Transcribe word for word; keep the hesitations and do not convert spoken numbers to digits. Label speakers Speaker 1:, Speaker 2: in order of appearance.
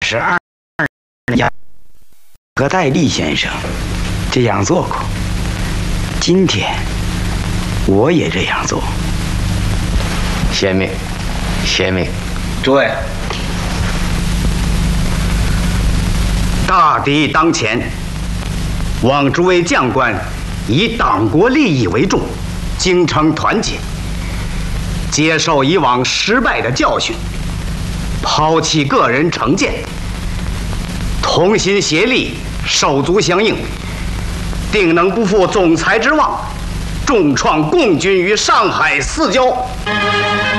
Speaker 1: 是二家和戴笠先生这样做过，今天我也这样做。
Speaker 2: 贤明，贤明。
Speaker 3: 诸位，大敌当前，望诸位将官以党国利益为重，精诚团结，接受以往失败的教训，抛弃个人成见，同心协力，手足相应，定能不负总裁之望，重创共军于上海四郊。